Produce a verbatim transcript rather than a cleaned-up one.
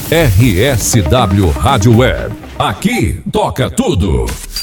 R S W Rádio Web. Aqui toca tudo.